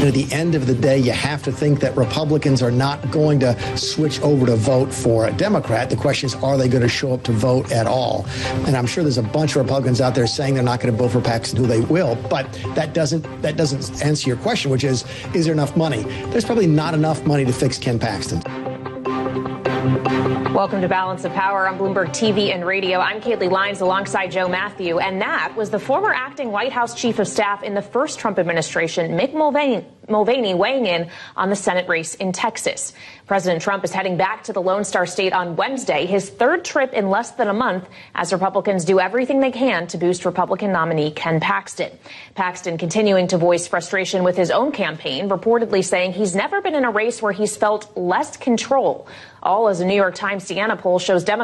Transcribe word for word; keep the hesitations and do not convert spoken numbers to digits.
And at the end of the day, you have to think that Republicans are not going to switch over to vote for a Democrat. The question is, are they going to show up to vote at all? And I'm sure there's a bunch of Republicans out there saying they're not going to vote for Paxton, who they will. But that doesn't that doesn't answer your question, which is, is there enough money? There's probably not enough money to fix Ken Paxton. Welcome to Balance of Power on Bloomberg T V and Radio. I'm Kaylee Lyons alongside Joe Matthew. And that was the former acting White House chief of staff in the first Trump administration, Mick Mulvaney, Mulvaney weighing in on the Senate race in Texas. President Trump is heading back to the Lone Star State on Wednesday, his third trip in less than a month, as Republicans do everything they can to boost Republican nominee Ken Paxton. Paxton continuing to voice frustration with his own campaign, reportedly saying he's never been in a race where he's felt less control. All as a New York Times Siena poll shows Democrats